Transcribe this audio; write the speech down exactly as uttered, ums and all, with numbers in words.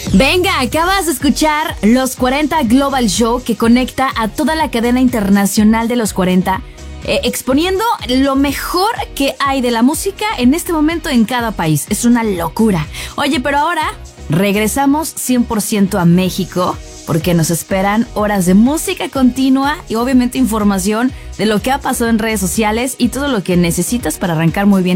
Venga, acabas de escuchar Los cuarenta Global Show, que conecta a toda la cadena internacional de los cuarenta, eh, exponiendo lo mejor que hay de la música en este momento en cada país. Es una locura. Oye, pero ahora regresamos cien por ciento a México, porque nos esperan horas de música continua y obviamente información de lo que ha pasado en redes sociales y todo lo que necesitas para arrancar muy bien